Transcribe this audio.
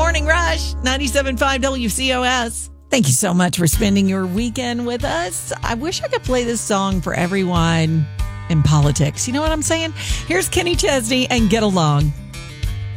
Morning Rush, 97.5 WCOS. Thank you so much for spending your weekend with us. I wish I could play this song for everyone in politics. You know what I'm saying? Here's Kenny Chesney and Get Along.